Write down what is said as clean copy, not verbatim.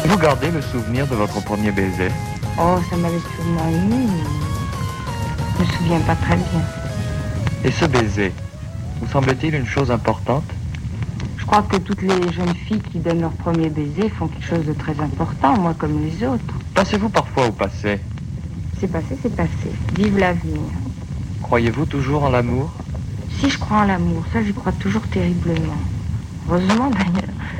Vous gardez le souvenir de votre premier baiser? Oh, ça m'avait sûrement ému, mais je me souviens pas très bien. Et ce baiser, vous semble-t-il une chose importante? Je crois que toutes les jeunes filles qui donnent leur premier baiser font quelque chose de très important, moi comme les autres. Pensez-vous parfois au passé? C'est passé, c'est passé. Vive l'avenir. Croyez-vous toujours en l'amour? Si je crois en l'amour, ça j'y crois toujours terriblement. Heureusement d'ailleurs,